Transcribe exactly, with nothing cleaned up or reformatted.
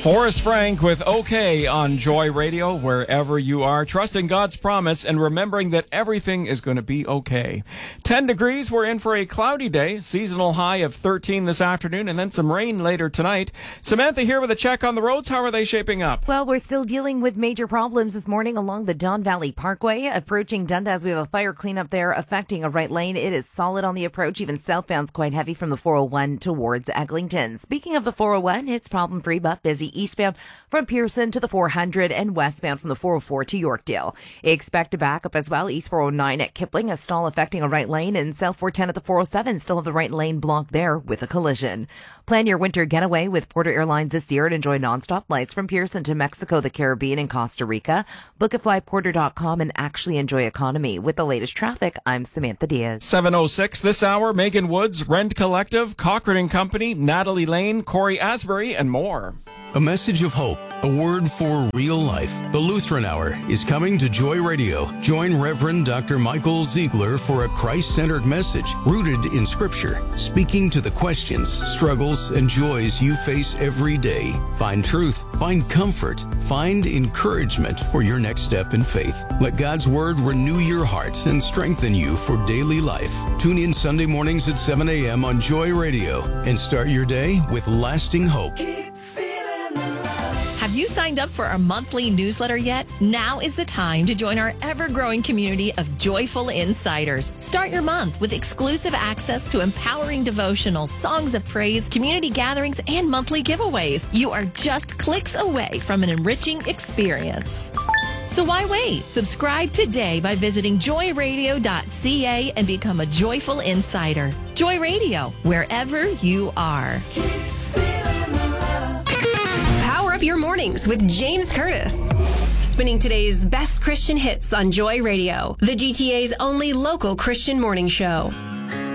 Forrest Frank with OK on Joy Radio, wherever you are, trusting God's promise and remembering that everything is going to be okay. ten degrees, we're in for a cloudy day, seasonal high of thirteen this afternoon, and then some rain later tonight. Samantha here with a check on the roads. How are they shaping up? Well, we're still dealing with major problems this morning along the Don Valley Parkway. Approaching Dundas, we have a fire cleanup there affecting a right lane. It is solid on the approach. Even southbound's quite heavy from the four oh one towards Eglinton. Speaking of the four oh one, it's problem-free but busy eastbound from Pearson to the four hundred and westbound from the four oh four to Yorkdale. Expect a backup as well. East four oh nine at Kipling, a stall affecting a right lane, and South four ten at the four oh seven still have the right lane blocked there with a collision. Plan your winter getaway with Porter Airlines this year and enjoy nonstop flights from Pearson to Mexico, the Caribbean, and Costa Rica. Book at fly porter dot com and actually enjoy economy. With the latest traffic, I'm Samantha Diaz. seven oh six this hour, Megan Woods, Rent Collective, Cochran and Company, Natalie Lane, Corey Asbury, and more. A message of hope, a word for real life. The Lutheran Hour is coming to Joy Radio. Join Reverend Doctor Michael Ziegler for a Christ-centered message rooted in Scripture, speaking to the questions, struggles, and joys you face every day. Find truth, find comfort, find encouragement for your next step in faith. Let God's Word renew your heart and strengthen you for daily life. Tune in Sunday mornings at seven a.m. on Joy Radio and start your day with lasting hope. Have you signed up for our monthly newsletter yet? Now is the time to join our ever-growing community of joyful insiders. Start your month with exclusive access to empowering devotionals, songs of praise, community gatherings, and monthly giveaways. You are just clicks away from an enriching experience. So why wait? Subscribe today by visiting joy radio dot c a and become a joyful insider. Joy Radio, wherever you are. Up your mornings with James Curtis. Spinning today's best Christian hits on Joy Radio, the G T A's only local Christian morning show.